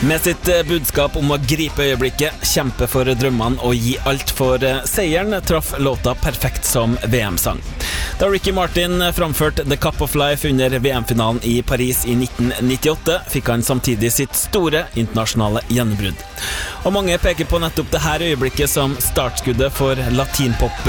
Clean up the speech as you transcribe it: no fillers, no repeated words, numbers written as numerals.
Med sitt budskap om å gripe øyeblikket, kjempe for drømmene og gi alt for seieren, traff låta perfekt som VM-sang. Da Ricky Martin framførte The Cup of Life under VM-finalen i Paris i 1998, fikk han samtidig sitt store internasjonale gjennombrudd. Og mange peker på nettopp det her øyeblikket som startskuddet for latinpop